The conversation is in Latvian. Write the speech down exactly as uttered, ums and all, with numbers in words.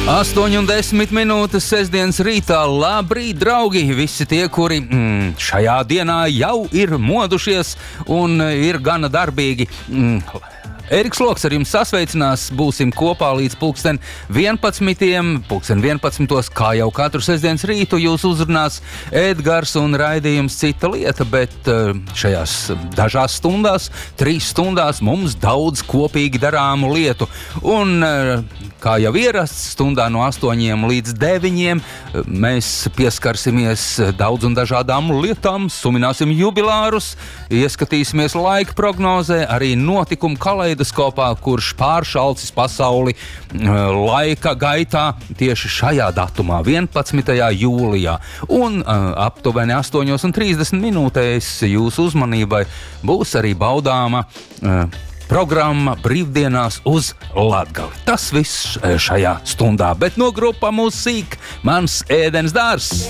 astoņi un desmit minūtes sestdienas rītā. Labrīt, draugi! Visi tie, kuri mm, šajā dienā jau ir modušies un ir gana darbīgi. Mm, Ēriks Loks ar jums sasveicinās, būsim kopā līdz pulksten vienpadsmitiem. Pulksten vienpadsmitos, kā jau katru sestdienas rītu, jūs uzrunās Edgars un raidījums Cita lieta, bet šajās dažās stundās, trīs stundās mums daudz kopīgi darāmu lietu. Un, kā jau ierasts, stundā no astoņiem līdz deviņiem mēs pieskarsimies daudz un dažādām lietām, sumināsim jubilārus, ieskatīsimies laika prognozē, arī notikumu kaleidoskopā, kurš pāršalcis pasauli laika gaitā tieši šajā datumā, vienpadsmitajā jūlijā. Un aptuveni astoņos un trīsdesmit minūtēs jūsu uzmanībai būs arī baudāma programma Brīvdienās uz Latgali. Tas viss šajā stundā, bet no grupa mūs sīk mans ēdens dārs.